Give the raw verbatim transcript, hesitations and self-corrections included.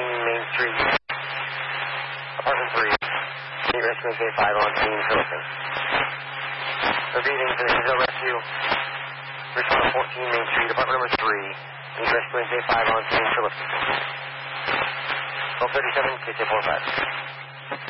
Main Street, apartment three. Need rescue in K five on scene, Philippine. Repeating, Peninsula Rescue. Respond to fourteen Main Street, apartment number three. Need rescue in K five on scene, Philippine. twelve thirty-seven, K K four five.